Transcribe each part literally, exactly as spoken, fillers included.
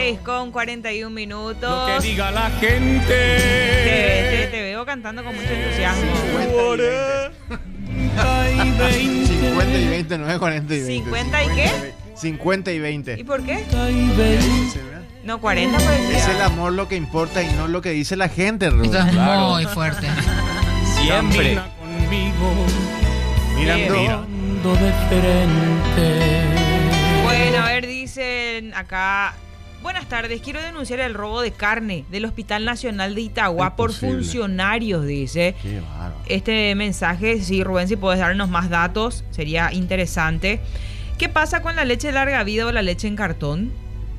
seis con cuarenta y un minutos. Lo que diga la gente. Te, te, te veo cantando con mucho entusiasmo. cincuenta y veinte, no es cuarenta y veinte. ¿cincuenta y qué? cincuenta y veinte. ¿Y por qué? Dice, ¿verdad? No, cuarenta parecía. Es el amor lo que importa y no lo que dice la gente, Rubén. Esto es Claro. muy fuerte. Siempre. Camina conmigo, Mirando. mirando de frente. Bueno, a ver, dicen acá. Buenas tardes, quiero denunciar el robo de carne del Hospital Nacional de Itagua por Imposible. funcionarios, dice. Qué bárbaro. Este mensaje, sí, Rubén, si puedes darnos más datos, sería interesante. ¿Qué pasa con la leche de larga vida o la leche en cartón?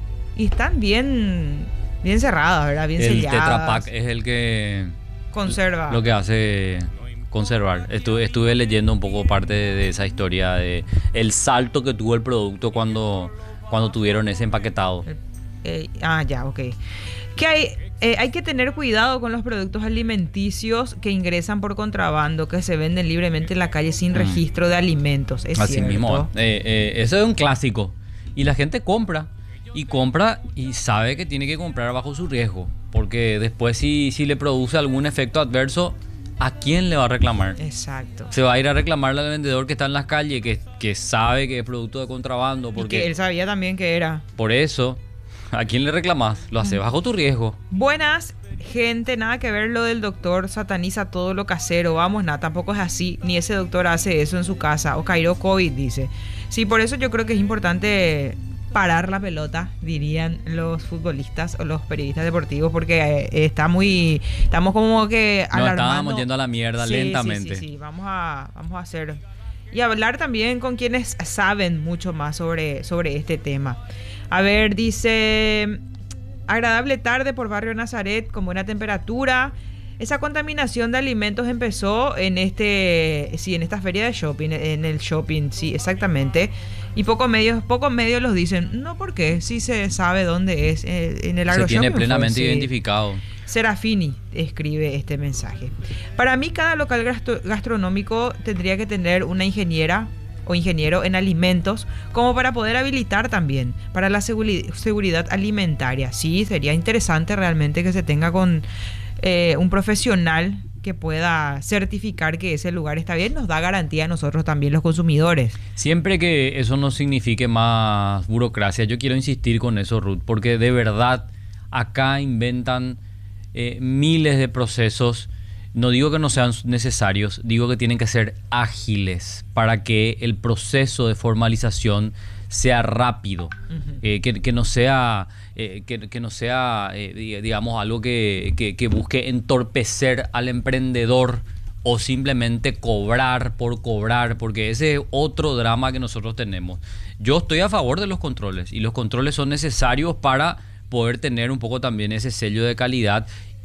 Y están bien, bien cerradas, ¿verdad? Bien El selladas. Tetra Pak es el que Conserva. lo que hace conservar. Estuve, estuve leyendo un poco parte de, de esa historia de el salto que tuvo el producto cuando, cuando tuvieron ese empaquetado. Eh, ah, ya, ok. Que hay, eh, hay que tener cuidado con los productos alimenticios que ingresan por contrabando, que se venden libremente en la calle sin Mm. registro de alimentos. Es Así cierto. mismo. Eh, eh, eso es un clásico. Y la gente compra. Y compra y sabe que tiene que comprar bajo su riesgo. Porque después si, si le produce algún efecto adverso, ¿a quién le va a reclamar? Exacto. Se va a ir a reclamarle al vendedor que está en las calles, que, que sabe que es producto de contrabando. Y Porque que él sabía también que era. por eso, ¿a quién le reclamas? Lo hace bajo tu riesgo. Buenas, gente, nada que ver lo del doctor, sataniza todo lo casero. Vamos, nada, tampoco es así. Ni ese doctor hace eso en su casa. O Cairo COVID, dice. Sí, por eso yo creo que es importante parar la pelota, dirían los futbolistas o los periodistas deportivos, porque eh, está muy, estamos como que Nos alarmando. estábamos yendo a la mierda Sí, lentamente. Sí, sí, sí, vamos a, vamos a hacer y hablar también con quienes saben mucho más sobre, sobre este tema. A ver, dice, agradable tarde por Barrio Nazaret con buena temperatura. Esa contaminación de alimentos empezó en este, sí, en esta feria de shopping, en el shopping, sí, exactamente. Y pocos medios, pocos medios los dicen, no, ¿por qué? Sí se sabe dónde es, eh, en el Se agro tiene shopping fue, plenamente sí. identificado. Serafini escribe este mensaje. Para mí, cada local gastro- gastronómico tendría que tener una ingeniera o ingeniero en alimentos como para poder habilitar también para la seguri- seguridad alimentaria. Sí, sería interesante realmente que se tenga con eh, un profesional que pueda certificar que ese lugar está bien. Nos da garantía a nosotros también los consumidores. Siempre que eso no signifique más burocracia, yo quiero insistir con eso, Ruth, porque de verdad acá inventan eh, miles de procesos. No digo que no sean necesarios, digo que tienen que ser ágiles para que el proceso de formalización sea rápido, uh-huh. eh, que, que no sea, eh, que, que no sea eh, digamos, algo que, que, que busque entorpecer al emprendedor o simplemente cobrar por cobrar, porque ese es otro drama que nosotros tenemos. Yo estoy a favor de los controles y los controles son necesarios para poder tener un poco también ese sello de calidad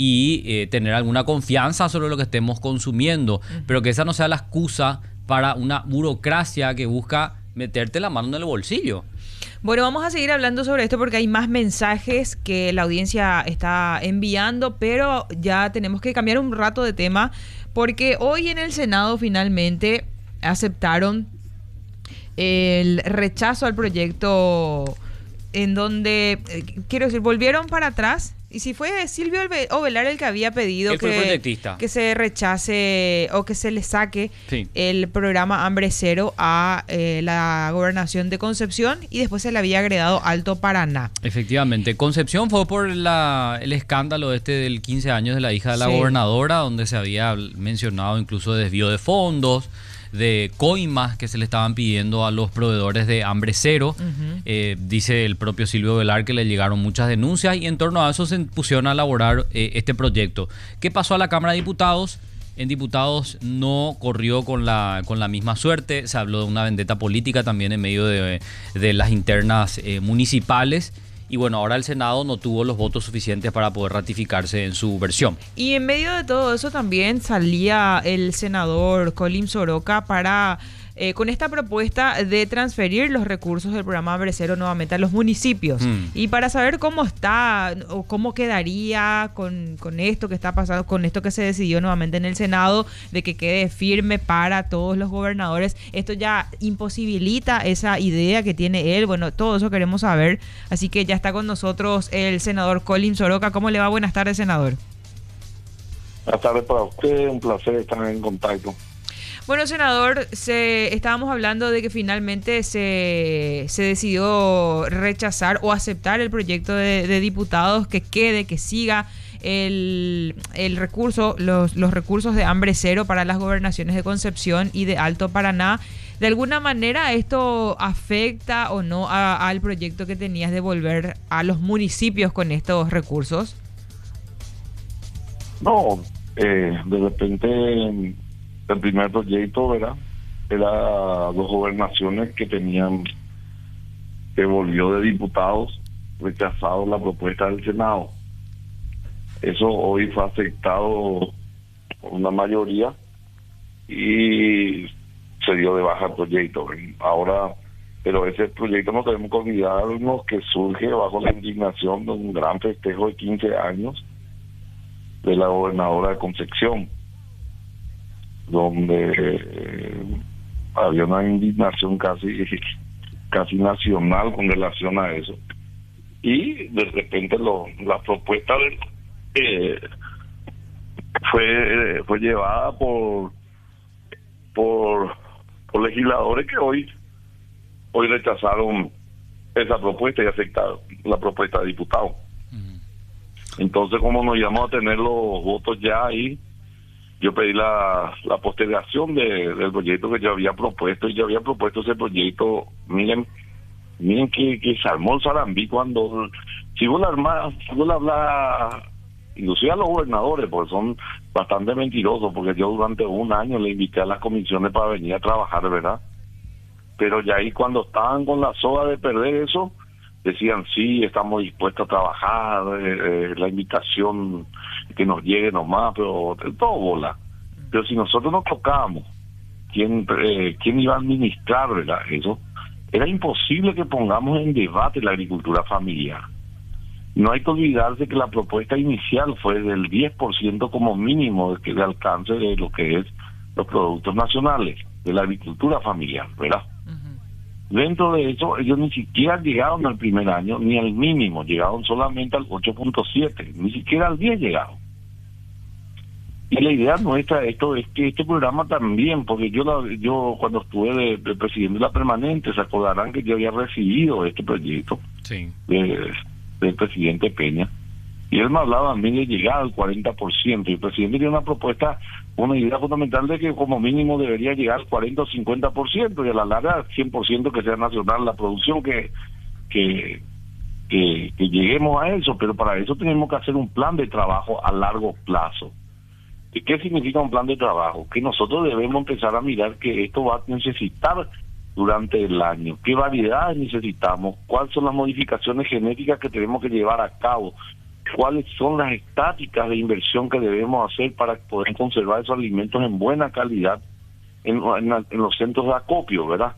y eh, tener alguna confianza sobre lo que estemos consumiendo, uh-huh. pero que esa no sea la excusa para una burocracia que busca meterte la mano en el bolsillo. Bueno, vamos a seguir hablando sobre esto porque hay más mensajes que la audiencia está enviando, pero ya tenemos que cambiar un rato de tema porque hoy en el Senado finalmente aceptaron el rechazo al proyecto en donde, eh, quiero decir, volvieron para atrás. Y si fue Silvio Ovelar el que había pedido que, que se rechace o que se le saque sí. el programa Hambre Cero a eh, la gobernación de Concepción y después se le había agregado Alto Paraná. Efectivamente, Concepción fue por la, el escándalo este del quince años de la hija de la sí. gobernadora, donde se había mencionado incluso desvío de fondos, de coimas que se le estaban pidiendo a los proveedores de Hambre Cero. Uh-huh. Eh, dice el propio Silvio Velar que le llegaron muchas denuncias y en torno a eso se pusieron a elaborar eh, este proyecto. ¿Qué pasó a la Cámara de Diputados? En Diputados no corrió con la, con la misma suerte. Se habló de una vendetta política también en medio de, de las internas eh, municipales. Y bueno, ahora el Senado no tuvo los votos suficientes para poder ratificarse en su versión. Y en medio de todo eso también salía el senador Colin Soroka para eh, con esta propuesta de transferir los recursos del programa Hambre Cero nuevamente a los municipios. Mm. Y para saber cómo está o cómo quedaría con, con esto que está pasando, con esto que se decidió nuevamente en el Senado, de que quede firme para todos los gobernadores, esto ya imposibilita esa idea que tiene él. Bueno, todo eso queremos saber. Así que ya está con nosotros el senador Colin Soroka. ¿Cómo le va? Buenas tardes, senador. Buenas tardes para usted, un placer estar en contacto. Bueno, senador, se, estábamos hablando de que finalmente se, se decidió rechazar o aceptar el proyecto de, de diputados, que quede, que siga el, el recurso, los, los recursos de Hambre Cero para las gobernaciones de Concepción y de Alto Paraná. ¿De alguna manera esto afecta o no a, al proyecto que tenías de volver a los municipios con estos recursos? No, eh, de repente el primer proyecto, ¿verdad?, era dos gobernaciones que tenían, que volvió de diputados, rechazado la propuesta del Senado. Eso hoy fue aceptado por una mayoría y se dio de baja el proyecto. Ahora, pero ese proyecto no tenemos que olvidarnos que surge bajo la indignación de un gran festejo de quince años de la gobernadora de Concepción, donde eh, había una indignación casi casi nacional con relación a eso, y de repente lo, la propuesta de, eh, fue eh, fue llevada por por por legisladores que hoy hoy rechazaron esa propuesta y aceptaron la propuesta de diputados. Entonces, como nos íbamos a tener los votos ya ahí, yo pedí la, la postergación de, del proyecto que yo había propuesto, y yo había propuesto ese proyecto. Miren, miren que, que se armó el Sarambí cuando, si vos la armás, si vos la hablas, inclusive a los gobernadores, porque son bastante mentirosos, porque yo durante un año le invité a las comisiones para venir a trabajar, ¿verdad? Pero ya ahí cuando estaban con la soga de perder eso, decían, sí, estamos dispuestos a trabajar, eh, eh, la invitación que nos llegue nomás, pero todo bola. Pero si nosotros nos tocábamos, ¿quién, eh, quién iba a administrar, verdad? Eso era imposible que pongamos en debate la agricultura familiar. No hay que olvidarse que la propuesta inicial fue del diez por ciento como mínimo de, de alcance de lo que es los productos nacionales, de la agricultura familiar, ¿verdad? Dentro de eso, ellos ni siquiera llegaron al primer año, ni al mínimo, llegaron solamente al ocho punto siete, ni siquiera al diez llegaron. Y la idea nuestra de esto es que este programa también, porque yo la, yo cuando estuve de, de presidente de la permanente, se acordarán que yo había recibido este proyecto sí. de, del presidente Peña, y él me hablaba a mí de llegar al cuarenta por ciento, y el presidente tiene una propuesta, una idea fundamental de que como mínimo debería llegar al cuarenta o cincuenta por ciento, y a la larga cien por ciento que sea nacional la producción, que, que, que, que lleguemos a eso. Pero para eso tenemos que hacer un plan de trabajo a largo plazo. ¿Y qué significa un plan de trabajo? Que nosotros debemos empezar a mirar que esto va a necesitar durante el año, qué variedades necesitamos, cuáles son las modificaciones genéticas que tenemos que llevar a cabo, cuáles son las estáticas de inversión que debemos hacer para poder conservar esos alimentos en buena calidad en, en, en los centros de acopio, ¿verdad?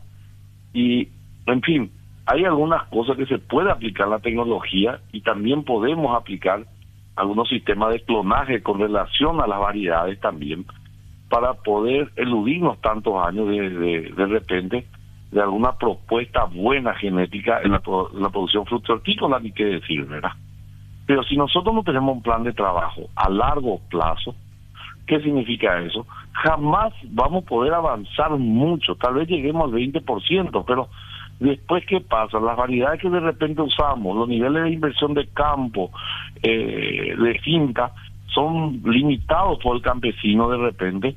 Y, en fin, hay algunas cosas que se puede aplicar la tecnología, y también podemos aplicar algunos sistemas de clonaje con relación a las variedades también, para poder eludirnos tantos años de, de, de repente de alguna propuesta buena genética en la, en la producción fructícola, ni qué decir, ¿verdad? Pero si nosotros no tenemos un plan de trabajo a largo plazo, ¿qué significa eso? Jamás vamos a poder avanzar mucho, tal vez lleguemos al veinte por ciento, pero después, ¿qué pasa? Las variedades que de repente usamos, los niveles de inversión de campo, eh, de finca, son limitados por el campesino de repente,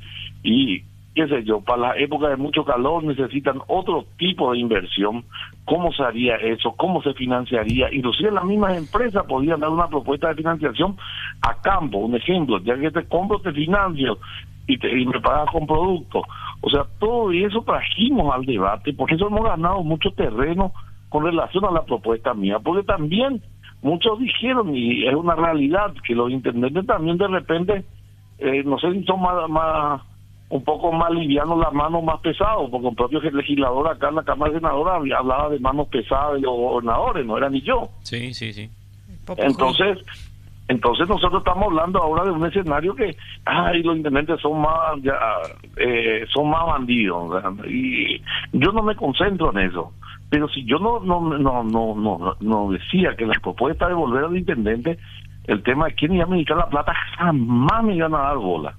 y qué sé yo, para la época de mucho calor necesitan otro tipo de inversión. ¿Cómo se haría eso? ¿Cómo se financiaría? Inclusive las mismas empresas podrían dar una propuesta de financiación a campo. Un ejemplo, ya que te compro, te financio y, te, y me pagas con productos. O sea, todo eso trajimos al debate, por eso hemos ganado mucho terreno con relación a la propuesta mía, porque también muchos dijeron, y es una realidad, que los intendentes también de repente, eh, no sé si son más... más un poco más liviano las manos más pesados, porque un propio legislador acá en la Cámara Senadora hablaba de manos pesadas de los gobernadores, no era ni yo. Sí, sí, sí. Entonces, entonces nosotros estamos hablando ahora de un escenario que, ay, los intendentes son más, ya, eh, son más bandidos, ¿verdad? Y yo no me concentro en eso. Pero si yo no no no no no, no decía que las propuestas de volver al intendente, el tema de quién iba a administrar la plata, jamás me iban a dar bola.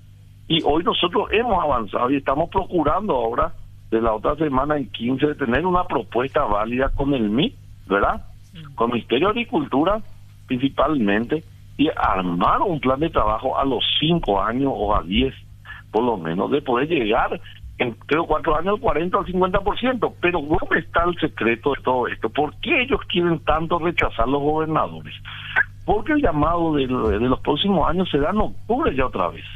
Y hoy nosotros hemos avanzado y estamos procurando ahora, de la otra semana en quince, de tener una propuesta válida con el M I, ¿verdad? Con el Ministerio de Agricultura principalmente, y armar un plan de trabajo a los cinco años o a diez, por lo menos, de poder llegar en creo cuatro años al cuarenta o al cincuenta por ciento. Pero ¿dónde está el secreto de todo esto? ¿Por qué ellos quieren tanto rechazar los gobernadores? Porque el llamado de, de los próximos años se da en octubre ya otra vez.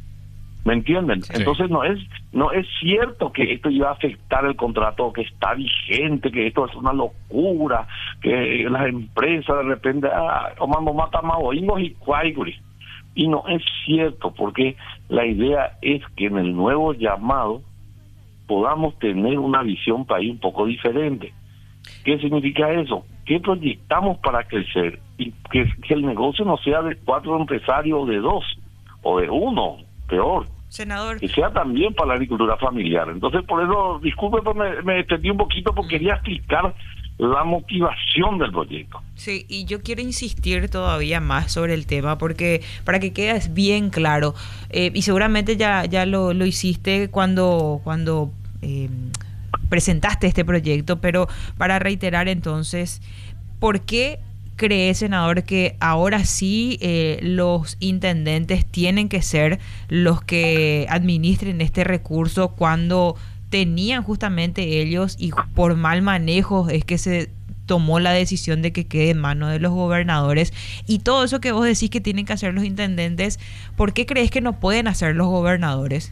¿Me entienden? Sí. Entonces no es no es cierto que esto iba a afectar el contrato que está vigente, que esto es una locura, que las empresas de repente ah, tomando matamaoingos y cuaiguri. Y no es cierto, porque la idea es que en el nuevo llamado podamos tener una visión país un poco diferente. ¿Qué significa eso? ¿Qué proyectamos para crecer? Y que, que el negocio no sea de cuatro empresarios o de dos, o de uno, peor. Senador. Que sea también para la agricultura familiar. Entonces, por eso, disculpe, pues me, me extendí un poquito porque quería explicar la motivación del proyecto. Sí, y yo quiero insistir todavía más sobre el tema porque para que quede bien claro, eh, y seguramente ya, ya lo, lo hiciste cuando, cuando eh, presentaste este proyecto, pero para reiterar entonces, ¿por qué cree, senador, que ahora sí eh, los intendentes tienen que ser los que administren este recurso cuando tenían justamente ellos, y por mal manejo es que se tomó la decisión de que quede en manos de los gobernadores? Y todo eso que vos decís que tienen que hacer los intendentes, ¿por qué crees que no pueden hacer los gobernadores?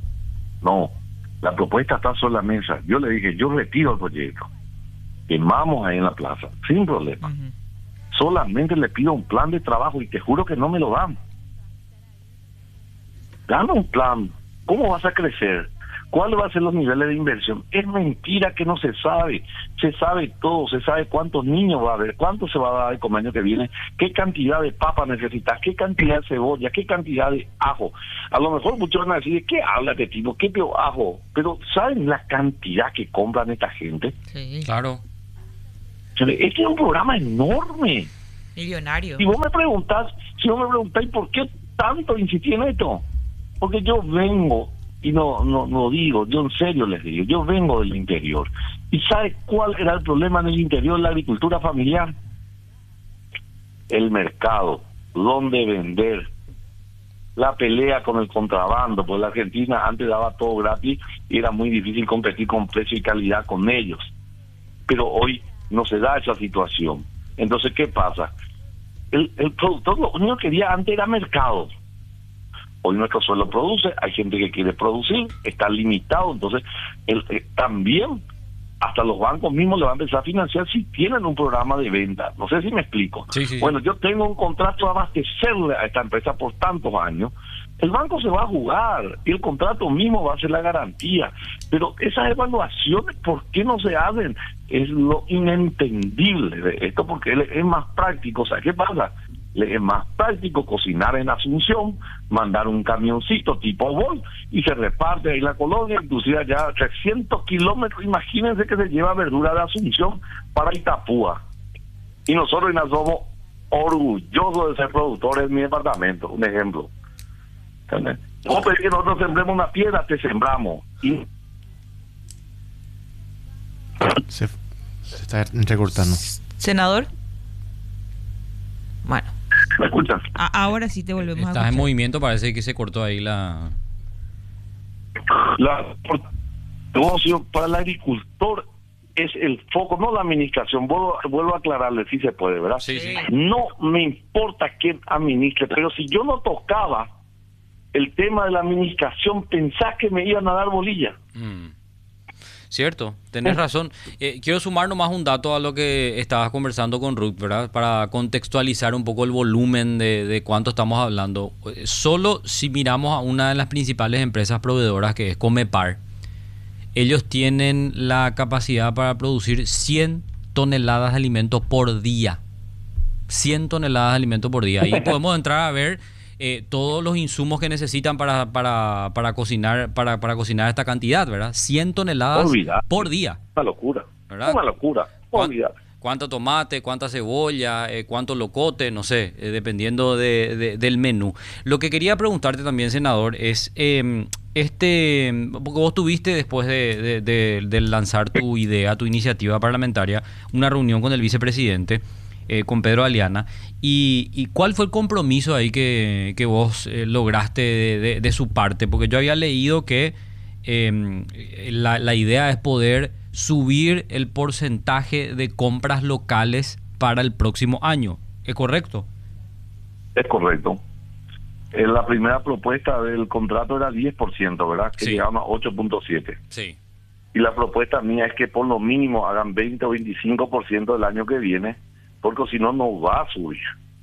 No, la propuesta está sobre la mesa. Yo le dije, yo retiro el proyecto, quemamos ahí en la plaza, sin problema. Uh-huh. Solamente le pido un plan de trabajo y te juro que no me lo dan. Dame un plan. ¿Cómo vas a crecer? ¿Cuáles van a ser los niveles de inversión? Es mentira que no se sabe. Se sabe todo. Se sabe cuántos niños va a haber, cuánto se va a dar el comer año que viene, qué cantidad de papa necesitas, qué cantidad de cebolla, qué cantidad de ajo. A lo mejor muchos van a decir, ¿de qué habla este tipo? ¿Qué peor ajo? Pero ¿saben la cantidad que compran esta gente? Sí, claro. Este es un programa enorme. Millonario. Si vos me preguntás, si vos me preguntás, ¿por qué tanto insistí en esto? Porque yo vengo, y no, no, no digo, yo en serio les digo, yo vengo del interior. ¿Y sabe cuál era el problema en el interior de la agricultura familiar? El mercado, dónde vender, la pelea con el contrabando, pues la Argentina antes daba todo gratis y era muy difícil competir con precio y calidad con ellos. Pero hoy no se da esa situación. Entonces, ¿qué pasa? El, el productor lo único que quería antes era mercado. Hoy nuestro suelo produce, hay gente que quiere producir, está limitado, entonces el, el, también hasta los bancos mismos le van a empezar a financiar si tienen un programa de venta. No sé si me explico. Sí, sí, bueno, sí. Yo tengo un contrato de abastecerle a esta empresa por tantos años. El banco se va a jugar y el contrato mismo va a ser la garantía. Pero esas evaluaciones, ¿por qué no se hacen? Es lo inentendible de esto, porque es más práctico. O sea, ¿qué pasa? Es más práctico cocinar en Asunción, mandar un camioncito tipo Vol y se reparte ahí la colonia, inclusive allá trescientos kilómetros. Imagínense que se lleva verdura de Asunción para Itapúa. Y nosotros en somos orgullosos de ser productores en mi departamento, un ejemplo. No pedí que nosotros sembremos una piedra, te sembramos. Y... Se, se está entrecortando. Senador. Bueno. ¿Me escuchas? A- ahora sí te volvemos Estás a escuchar. en movimiento, parece que se cortó ahí la... La negocio para el agricultor es el foco, no la administración. Vuelvo, vuelvo a aclararle, si se puede, ¿verdad? Sí, sí. No me importa quién administre, pero si yo no tocaba el tema de la administración, pensás que me iban a dar bolilla. Mm. Cierto, tenés razón. Eh, quiero sumar nomás un dato a lo que estabas conversando con Ruth, ¿verdad? Para contextualizar un poco el volumen de, de cuánto estamos hablando. Eh, Solo si miramos a una de las principales empresas proveedoras, que es Comepar, ellos tienen la capacidad para producir cien toneladas de alimentos por día. cien toneladas de alimentos por día. Ahí podemos entrar a ver eh, todos los insumos que necesitan para, para, para cocinar para, para cocinar esta cantidad, ¿verdad? cien toneladas Olvidar. por día. Una locura. ¿Verdad? Una locura. ¿Cuán- Olvidar. ¿Cuánto tomate, cuánta cebolla, eh, cuánto locote? No sé, eh, dependiendo de, de- del menú. Lo que quería preguntarte también, senador, es eh, este, porque vos tuviste después de, de- de- de lanzar tu idea, tu iniciativa parlamentaria, una reunión con el vicepresidente, eh, con Pedro Aliana, y, y ¿cuál fue el compromiso ahí que, que vos eh, lograste de, de- de su parte? Porque yo había leído que eh, la, la idea es poder subir el porcentaje de compras locales para el próximo año. ¿Es correcto? Es correcto. Eh, la primera propuesta del contrato era diez por ciento, ¿verdad? Que Sí. llegaban a ocho punto siete. Sí. Y la propuesta mía es que por lo mínimo hagan veinte o veinticinco por ciento del año que viene, porque si no, no va a subir.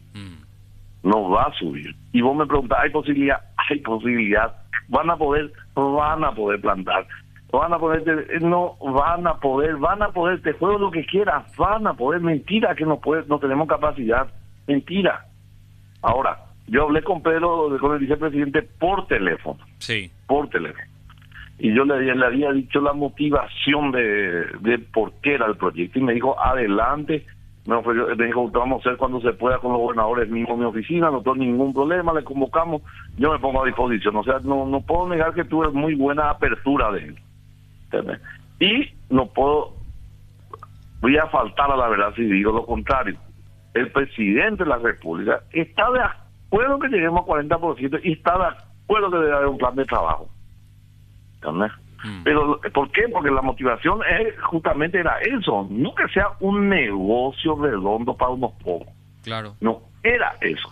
Mm. No va a subir. Y vos me preguntás, ¿hay posibilidad? Hay posibilidad. ¿Van a poder? Van a poder plantar. Van a poder, no van a poder, van a poder, te juego lo que quieras, van a poder. Mentira que no puede, no tenemos capacidad. Mentira. Ahora, yo hablé con Pedro, con el vicepresidente, por teléfono. Sí. por teléfono. Y yo le, le había dicho la motivación de, de por qué era el proyecto. Y me dijo, adelante. Me, ofreció, me dijo, vamos a hacer cuando se pueda con los gobernadores mismos en mi oficina, no tengo ningún problema, le convocamos, yo me pongo a disposición. O sea, no, no puedo negar que tuve muy buena apertura de él. ¿Entendés? Y no puedo, voy a faltar a la verdad si digo lo contrario. El presidente de la República está de acuerdo que lleguemos a cuarenta por ciento y está de acuerdo que debe haber un plan de trabajo. ¿Entendés? Mm. Pero, ¿por qué? Porque la motivación es justamente era eso, no que sea un negocio redondo para unos pocos. Claro. No, era eso.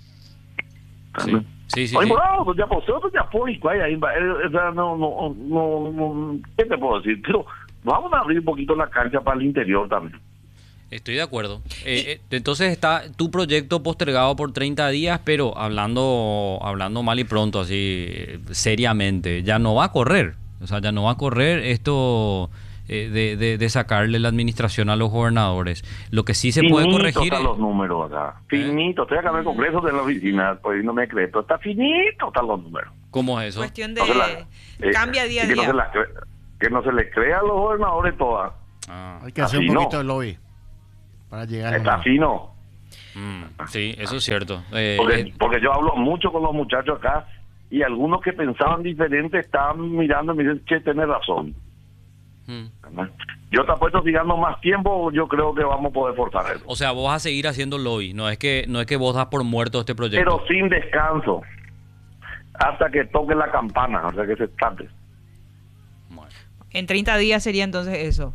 Sí. Sí, sí, Oye, sí. bravo, pues ya posee otro ya público ahí, ahí va, eh, o sea, no, no, no, no, ¿qué te puedo decir? Pero vamos a abrir un poquito la cancha para el interior también. Estoy de acuerdo. Eh, eh, entonces está tu proyecto postergado por treinta días, pero hablando hablando mal y pronto, así eh, seriamente, ya no va a correr. O sea, ya no va a correr esto eh, de, de, de sacarle la administración a los gobernadores. Lo que sí se puede Finito corregir... están los números acá. ¿Eh? Finito. Estoy acá en el Congreso de la oficina, pues no me crees, pero está finito están los números. ¿Cómo es eso? Cuestión de No se la- eh, cambia día a que no día. se la cre- que no se les crea a los gobernadores todas. Ah, Hay que hacer Así un no. poquito de lobby para llegar a Está un- fino. mm, sí, eso es cierto. Eh, Porque, eh, porque yo hablo mucho con los muchachos acá y algunos que pensaban diferente estaban mirando y me dicen, che, tenés razón. mm. Yo te apuesto, si gano más tiempo, yo creo que vamos a poder forzar eso. O sea, vos vas a seguir haciendo lobby. No es que no es que vos das por muerto este proyecto. Pero sin descanso. Hasta que toque la campana, o sea que se trate. Bueno. En treinta días sería entonces eso,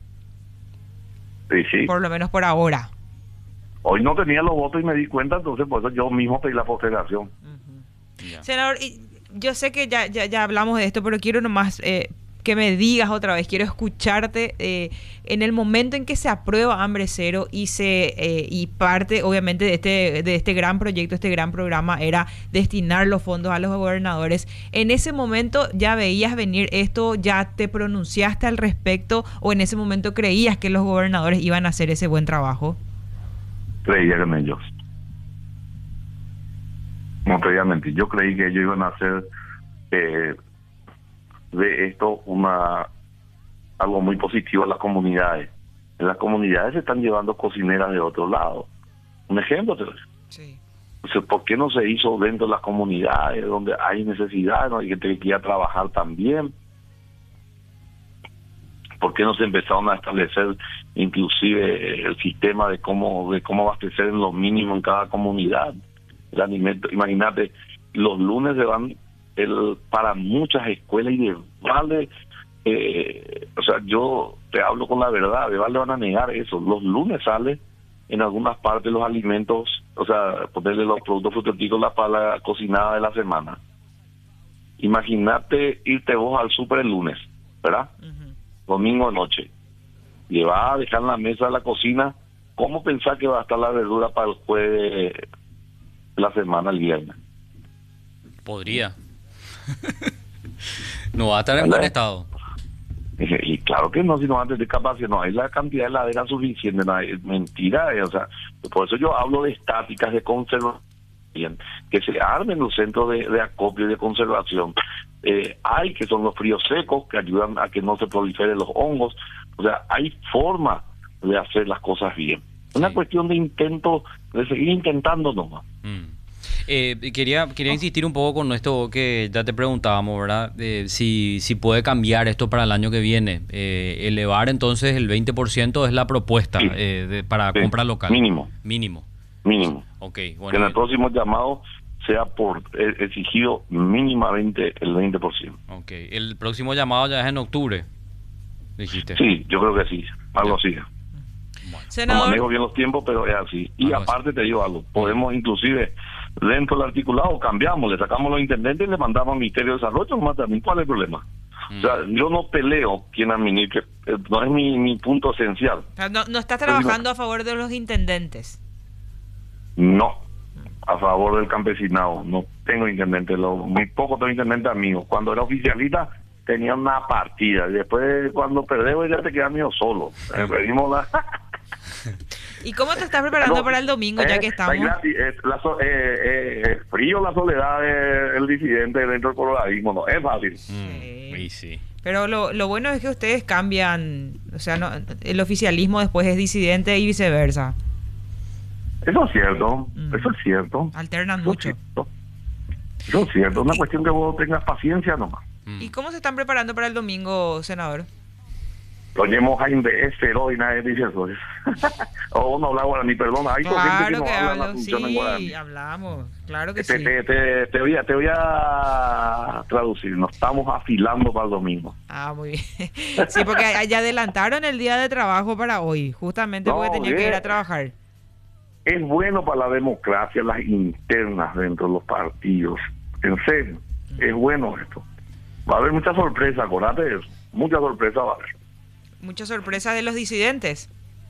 Sí, sí. por lo menos por ahora. Hoy no tenía los votos y me di cuenta, entonces por eso yo mismo pedí la postergación. Ya. Senador, y yo sé que ya, ya, ya hablamos de esto, pero quiero nomás eh, que me digas otra vez, quiero escucharte eh, en el momento en que se aprueba Hambre Cero y se eh, y parte obviamente de este de este gran proyecto, este gran programa era destinar los fondos a los gobernadores. En ese momento ya veías venir esto, ya te pronunciaste al respecto o en ese momento creías que los gobernadores iban a hacer ese buen trabajo. Creía en ellos. No te voy a mentir, yo creí que ellos iban a hacer eh, de esto una algo muy positivo en las comunidades. En las comunidades se están llevando cocineras de otro lado. Un ejemplo, te doy. Sí. O sea, ¿por qué no se hizo dentro de las comunidades donde hay necesidad, no hay gente que quiera trabajar también? ¿Por qué no se empezaron a establecer inclusive el sistema de cómo de cómo abastecer en lo mínimo en cada comunidad el alimento? Imagínate, los lunes se van el, para muchas escuelas y de vale, eh, o sea, yo te hablo con la verdad, de vale van a negar eso. Los lunes sale en algunas partes los alimentos, o sea, ponerle los productos frutícolas para la cocinada de la semana. Imagínate irte vos al súper el lunes, ¿verdad? Uh-huh. domingo noche, y va a dejar en la mesa de la cocina, ¿cómo pensás que va a estar la verdura para el jueves de la semana, el viernes? Podría. No va a estar en buen estado. Y, y claro que no, si no antes de capacidad, no hay la cantidad de heladera suficiente, no hay, mentira, eh, o sea, por eso yo hablo de estáticas, de conservación, que se armen los centros de, de acopio y de conservación. Eh, hay que son los fríos secos que ayudan a que no se proliferen los hongos, o sea, hay forma de hacer las cosas bien. Es una Sí. cuestión de intento, de seguir intentando nomás. Mm. Eh, quería quería insistir un poco con esto que ya te preguntábamos, ¿verdad? Eh, si, si puede cambiar esto para el año que viene. Eh, elevar entonces el veinte por ciento es la propuesta Sí. eh, de, para Sí. compra local. Mínimo. Mínimo. Mínimo. Ok, Que en bueno. el próximo llamado sea por eh, exigido mínimamente el veinte por ciento. Ok, el próximo llamado ya es en octubre, dijiste. Sí, yo creo que sí, algo así. No Senador, manejo bien los tiempos, pero es así. Y Algo así. aparte te digo algo, podemos inclusive dentro del articulado cambiamos, le sacamos los intendentes y le mandamos al Ministerio de Desarrollo, nomás también, ¿cuál es el problema? Mm. O sea, yo no peleo quien administre, eh, no es mi, mi punto esencial. o sea, no, no estás trabajando a favor de los intendentes. No, a favor del campesinado, no tengo intendente, lo, muy poco tengo intendente amigos. Cuando era oficialista tenía una partida, y después cuando perdemos ya te quedas medio solo. Eh, perdimos la... ¿Y cómo te estás preparando No, para el domingo, ya eh, que estamos? está gratis, es la so- eh, eh, eh, frío la soledad del disidente dentro del coloradismo, no es fácil. Mm, y sí. Pero lo, lo bueno es que ustedes cambian, o sea, no, el oficialismo después es disidente y viceversa. Eso es cierto, Mm. eso es cierto. Alternan Eso es mucho. cierto. Eso es cierto, es una cuestión que vos tengas paciencia nomás. Mm. ¿Y cómo se están preparando para el domingo, senador? Lo llevamos a cero y nadie dice eso. O uno habla guaraní, perdón, hay gente que Claro no que habla la hablo, función en guaraní. sí, hablamos, claro que Te, sí. te, te, te voy a, te voy a traducir, nos estamos afilando para el domingo. Ah, muy bien. Sí, porque ya adelantaron el día de trabajo para hoy, justamente No, porque tenía que bien. ir a trabajar. Es bueno para la democracia, las internas dentro de los partidos. En serio, es bueno esto. Va a haber mucha sorpresa, acordate de eso. Mucha sorpresa va a haber. Mucha sorpresa de los disidentes,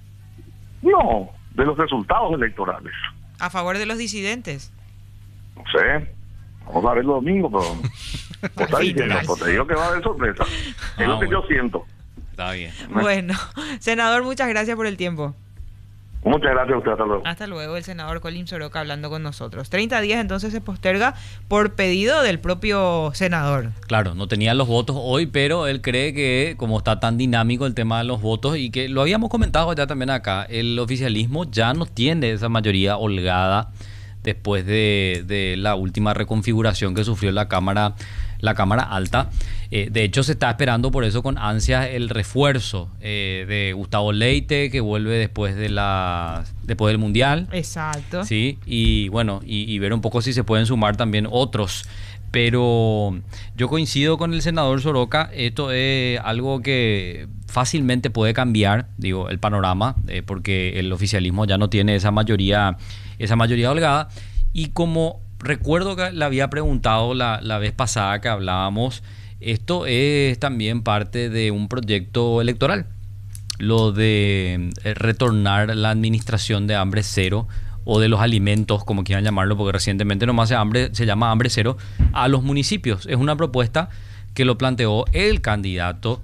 No, de los resultados electorales. a favor de los disidentes. No sé. Vamos a ver el domingo, pero... Vos estás diciendo, pues te digo que va a haber sorpresa. Es Ah, lo que bueno. yo siento. Está bien. Bueno, senador, muchas gracias por el tiempo. Muchas gracias a usted, hasta luego. Hasta luego, el senador Colin Soroka hablando con nosotros. treinta días entonces se posterga por pedido del propio senador. Claro, no tenía los votos hoy, pero él cree que como está tan dinámico el tema de los votos y que lo habíamos comentado ya también acá, el oficialismo ya no tiene esa mayoría holgada después de, de la última reconfiguración que sufrió la Cámara, la Cámara Alta. Eh, de hecho, se está esperando por eso con ansias el refuerzo eh, de Gustavo Leite, que vuelve después de la después del Mundial. Exacto. Sí, y bueno, y, y ver un poco si se pueden sumar también otros. Pero yo coincido con el senador Soroka, esto es algo que fácilmente puede cambiar, digo, el panorama, eh, porque el oficialismo ya no tiene esa mayoría, esa mayoría holgada. Y como recuerdo que le había preguntado la, la vez pasada que hablábamos, esto es también parte de un proyecto electoral, lo de eh, retornar la administración de hambre cero o de los alimentos, como quieran llamarlo, porque recientemente nomás se, hambre, se llama hambre cero, a los municipios. Es una propuesta que lo planteó el candidato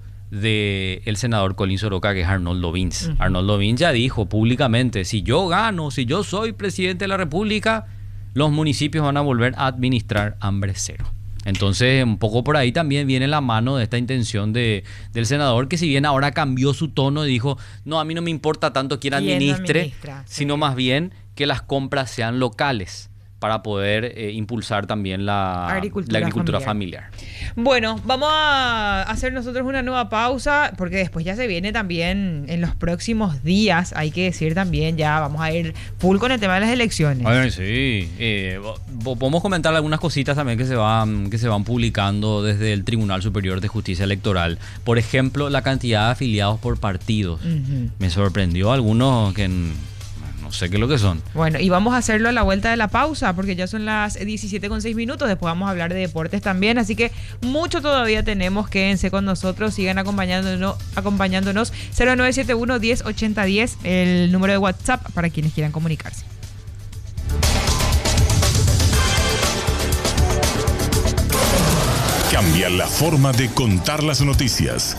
del senador Colin Soroka, que es Arnoldo Vins. Uh-huh. Arnoldo Vins ya dijo públicamente, si yo gano, si yo soy presidente de la República, los municipios van a volver a administrar hambre cero. Entonces, un poco por ahí también viene la mano de esta intención de, del senador, que si bien ahora cambió su tono y dijo, no, a mí no me importa tanto quién administre, administra, sí. sino más bien que las compras sean locales para poder eh, impulsar también la agricultura, la agricultura familiar. familiar. Bueno, vamos a hacer nosotros una nueva pausa, porque después ya se viene también en los próximos días, hay que decir también, ya vamos a ir full con el tema de las elecciones. Ay, sí, eh, podemos comentar algunas cositas también que se van que se van publicando desde el Tribunal Superior de Justicia Electoral. Por ejemplo, la cantidad de afiliados por partidos. Uh-huh. Me sorprendió algunos que... En, no sé qué es lo que son. Bueno, y vamos a hacerlo a la vuelta de la pausa, porque ya son las diecisiete con seis minutos, después vamos a hablar de deportes también, así que mucho todavía tenemos, quédense con nosotros, sigan acompañándonos, acompañándonos cero nueve siete uno, diez, ochenta, diez, el número de WhatsApp para quienes quieran comunicarse. Cambia la forma de contar las noticias.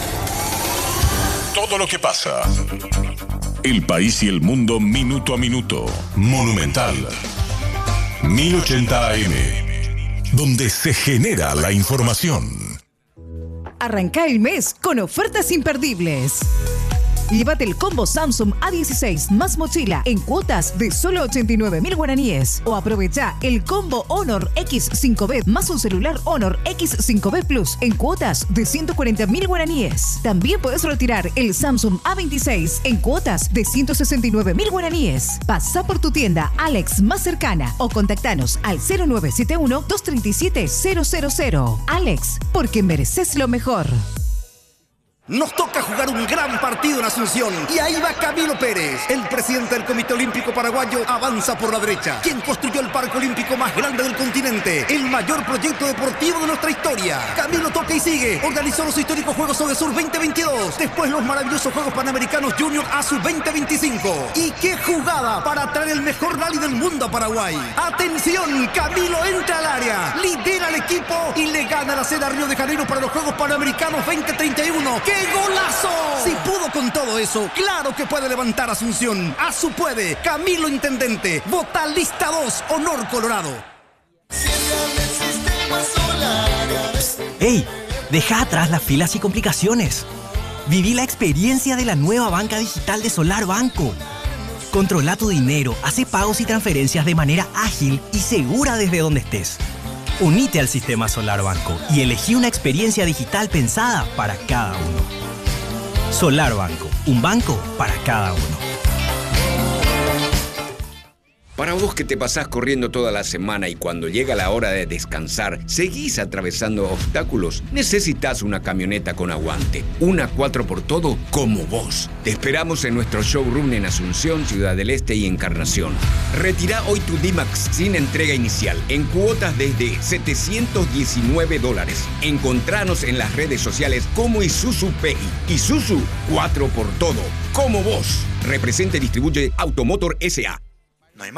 Todo lo que pasa. El país y el mundo minuto a minuto. Monumental. mil ochenta A M. Donde se genera la información. Arranca el mes con ofertas imperdibles. Llévate el combo Samsung A dieciséis más mochila en cuotas de solo ochenta y nueve mil guaraníes. O aprovecha el combo Honor X cinco B más un celular Honor X cinco B Plus en cuotas de ciento cuarenta mil guaraníes. También puedes retirar el Samsung A veintiséis en cuotas de ciento sesenta y nueve mil guaraníes. Pasa por tu tienda Alex más cercana o contactanos al cero nueve siete uno, dos tres siete, cero cero cero. Alex, porque mereces lo mejor. Nos toca jugar un gran partido en Asunción y ahí va Camilo Pérez. El presidente del Comité Olímpico Paraguayo avanza por la derecha. Quien construyó el parque olímpico más grande del continente, el mayor proyecto deportivo de nuestra historia. Camilo toca y sigue. Organizó los históricos Juegos Odesur veinte veintidós. Después los maravillosos Juegos Panamericanos Junior ASU veinte veinticinco. Y qué jugada para traer el mejor rally del mundo a Paraguay. Atención, Camilo entra al área, lidera al equipo y le gana la sede a Río de Janeiro para los Juegos Panamericanos veinte treinta y uno. ¡Qué golazo! Si pudo con todo eso, claro que puede levantar Asunción. ASU puede. Camilo Intendente. Vota lista dos, Honor Colorado. ¡Ey! Deja atrás las filas y complicaciones. Viví la experiencia de la nueva banca digital de Solar Banco. Controla tu dinero, hace pagos y transferencias de manera ágil y segura desde donde estés. Unite al sistema Solar Banco y elegí una experiencia digital pensada para cada uno. Solar Banco, un banco para cada uno. Para vos que te pasás corriendo toda la semana y cuando llega la hora de descansar, seguís atravesando obstáculos, necesitas una camioneta con aguante. Una cuatro por todo como vos. Te esperamos en nuestro showroom en Asunción, Ciudad del Este y Encarnación. Retirá hoy tu D-Max sin entrega inicial, en cuotas desde setecientos diecinueve dólares. Encontranos en las redes sociales como Isuzu P I. Isuzu cuatro por todo, como vos. Representa y distribuye Automotor S A